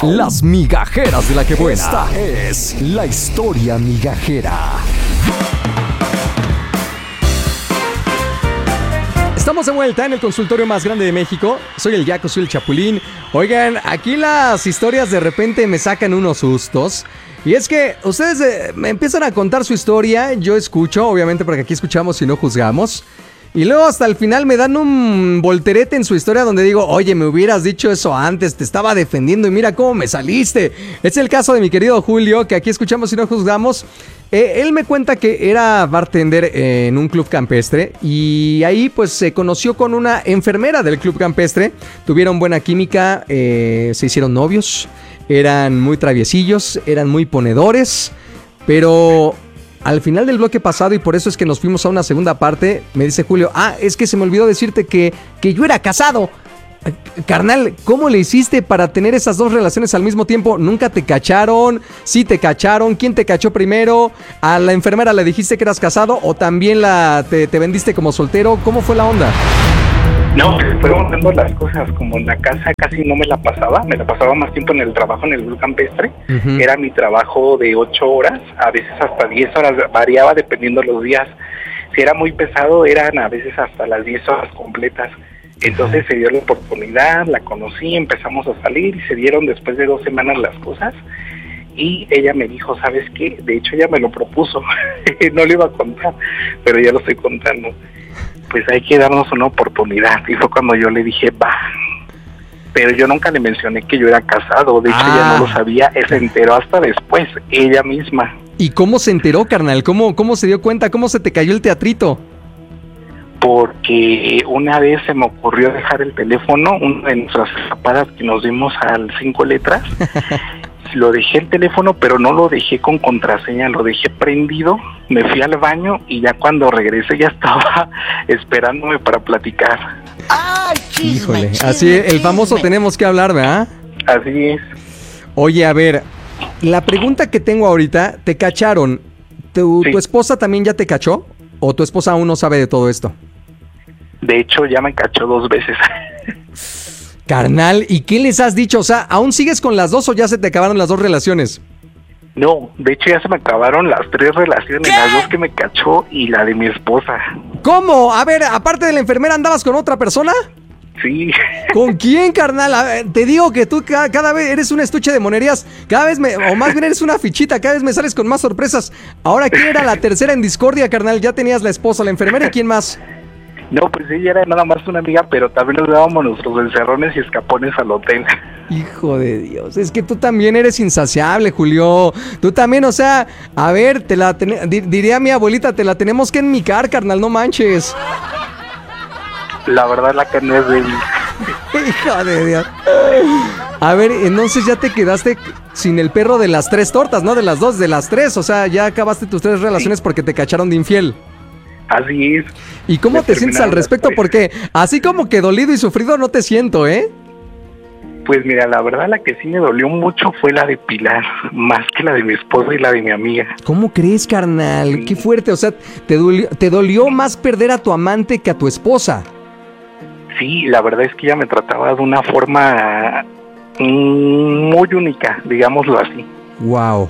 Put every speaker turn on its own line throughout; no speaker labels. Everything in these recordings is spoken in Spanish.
Las migajeras de la que buena.
Esta es la historia migajera.
Estamos de vuelta en el consultorio más grande de México. Soy el Yaco, soy el Chapulín. Oigan, aquí las historias de repente me sacan unos sustos. Y es que ustedes me empiezan a contar su historia. Yo escucho, obviamente, porque aquí escuchamos y no juzgamos. Y luego hasta el final me dan un volterete en su historia donde digo, oye, me hubieras dicho eso antes, te estaba defendiendo y mira cómo me saliste. Es el caso de mi querido Julio, que aquí escuchamos y no juzgamos. Él me cuenta que era bartender en un club campestre y ahí pues se conoció con una enfermera del club campestre. Tuvieron buena química, se hicieron novios, eran muy traviesillos, eran muy ponedores, pero al final del bloque pasado, y por eso es que nos fuimos a una segunda parte, me dice Julio, es que se me olvidó decirte que yo era casado. Carnal, ¿cómo le hiciste para tener esas dos relaciones al mismo tiempo? ¿Nunca te cacharon? ¿Sí te cacharon? ¿Quién te cachó primero? ¿A la enfermera le dijiste que eras casado o también te vendiste como soltero? ¿Cómo fue la onda?
No, fueron dando las cosas, como en la casa casi no me la pasaba más tiempo en el trabajo en el club campestre. Uh-huh. Era mi trabajo de 8 horas, a veces hasta 10 horas, variaba dependiendo los días. Si era muy pesado, eran a veces hasta las 10 horas completas. Entonces se dio la oportunidad, la conocí, empezamos a salir y se dieron después de 2 semanas las cosas. Y ella me dijo, ¿sabes qué? De hecho ella me lo propuso, no lo iba a contar, pero ya lo estoy contando. Pues hay que darnos una oportunidad. Y fue cuando yo le dije, va. Pero yo nunca le mencioné que yo era casado. De hecho, ella no lo sabía. Se enteró hasta después, ella misma.
¿Y cómo se enteró, carnal? ¿Cómo se dio cuenta? ¿Cómo se te cayó el teatrito?
Porque una vez se me ocurrió dejar el teléfono, una de nuestras escapadas que nos dimos al 5 letras. Lo dejé el teléfono, pero no lo dejé con contraseña, lo dejé prendido, me fui al baño y ya cuando regresé ya estaba esperándome para platicar.
¡Ay, chisme!
Híjole, así el famoso tenemos que hablar, ¿verdad?
Así es.
Oye, a ver, la pregunta que tengo ahorita, ¿te cacharon? ¿Tu esposa también ya te cachó? ¿O tu esposa aún no sabe de todo esto?
De hecho, ya me cachó 2 veces.
Carnal, ¿y qué les has dicho? O sea, ¿aún sigues con las dos o ya se te acabaron las 2 relaciones?
No, de hecho ya se me acabaron las 3 relaciones, ¿qué? Las 2 que me cachó y la de mi esposa.
¿Cómo? A ver, aparte de la enfermera, ¿andabas con otra persona?
Sí.
¿Con quién, carnal? A ver, te digo que tú cada vez eres un estuche de monerías, cada vez o más bien eres una fichita, cada vez me sales con más sorpresas. Ahora, ¿quién era la tercera en discordia, carnal? Ya tenías la esposa, la enfermera y ¿quién más?
No, pues ella era nada más una amiga, pero también nos dábamos nuestros encerrones y escapones al hotel.
Hijo de Dios, es que tú también eres insaciable, Julio. Tú también, o sea, a ver, diría mi abuelita, te la tenemos que enmicar, carnal, no manches.
La verdad, la carne es de mí.
Hijo de Dios. A ver, entonces ya te quedaste sin el perro de las 3 tortas, ¿no? De las 2, de las 3, o sea, ya acabaste tus 3 relaciones porque te cacharon de infiel.
Así es.
¿Y cómo te sientes al respecto? Porque así como que dolido y sufrido no te siento, ¿eh?
Pues mira, la verdad la que sí me dolió mucho fue la de Pilar, más que la de mi esposa y la de mi amiga.
¿Cómo crees, carnal? Sí. Qué fuerte, o sea, ¿te dolió más perder a tu amante que a tu esposa?
Sí, la verdad es que ella me trataba de una forma muy única, digámoslo así.
Wow.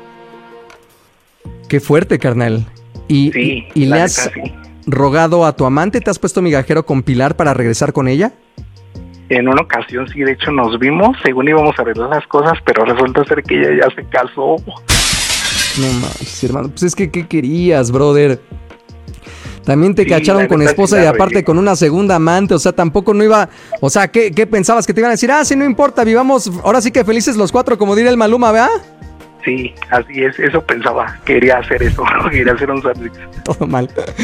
Qué fuerte, carnal. ¿Y le has rogado a tu amante? ¿Te has puesto migajero con Pilar para regresar con ella?
En una ocasión sí, de hecho nos vimos, según íbamos a arreglar las cosas, pero resulta ser que ella ya se casó.
No mames, hermano, pues es que ¿qué querías, brother? También te cacharon con esposa y aparte con una segunda amante, o sea, tampoco no iba... O sea, ¿qué pensabas? ¿Que te iban a decir? Sí, no importa, vivamos ahora sí que felices los 4, como diría el Maluma, ¿verdad?
Sí, así es, eso pensaba, quería hacer eso, quería hacer un sándwich.
Todo mal,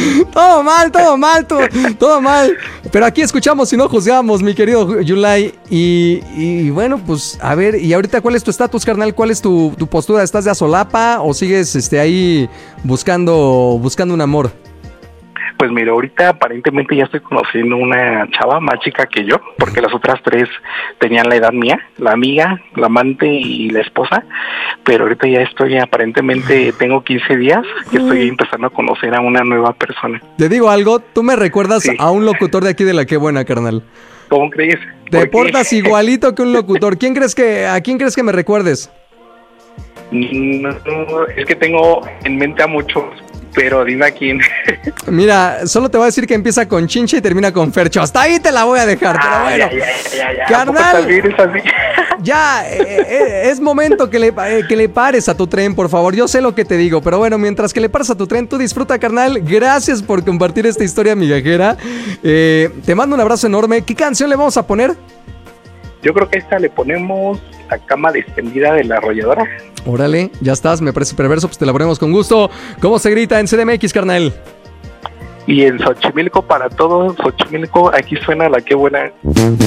todo mal. Pero aquí escuchamos y no juzgamos, mi querido Yulai. Y bueno, pues a ver, y ahorita ¿cuál es tu estatus, carnal? ¿Cuál es tu postura? ¿Estás de a solapa o sigues ahí buscando un amor?
Pues mira, ahorita aparentemente ya estoy conociendo una chava más chica que yo, porque las otras 3 tenían la edad mía, la amiga, la amante y la esposa, pero ahorita ya aparentemente tengo 15 días que estoy empezando a conocer a una nueva persona.
Te digo algo, tú me recuerdas a un locutor de aquí de La Qué Buena, carnal.
¿Cómo crees?
Te portas igualito que un locutor. ¿A quién crees que me recuerdes?
No, es que tengo en mente a muchos, pero dime a quién.
Mira, solo te voy a decir que empieza con Chincha y termina con Fercho. Hasta ahí te la voy a dejar, pero bueno.
Ya.
Carnal,
Es así.
ya, es momento que le pares a tu tren, por favor. Yo sé lo que te digo, pero bueno, mientras que le pares a tu tren, tú disfruta, carnal. Gracias por compartir esta historia migajera. Te mando un abrazo enorme. ¿Qué canción le vamos a poner?
Yo creo que a esta le ponemos La Cama Extendida de La Arrolladora.
Órale, ya estás, me parece perverso, pues te la ponemos con gusto. ¿Cómo se grita en CDMX, carnal?
Y en Xochimilco para todos, Xochimilco, aquí suena La Qué Buena.